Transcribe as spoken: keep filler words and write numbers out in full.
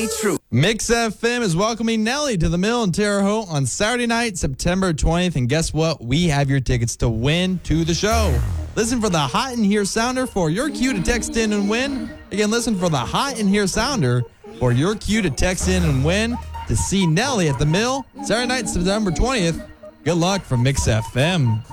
only true. Mix F M is welcoming Nelly to the Mill in Terre Haute on Saturday night, September twentieth. And guess what? We have your tickets to win to the show. Listen for the Hot in Here sounder for your cue to text in and win. Again, listen for the Hot in Here sounder for your cue to text in and win to see Nelly at the Mill Saturday night, September twentieth. Good luck from Mix F M.